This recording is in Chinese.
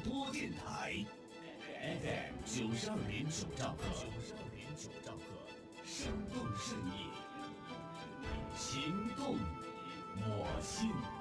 播电台 FM 92.9兆赫，生动适应，情动我心。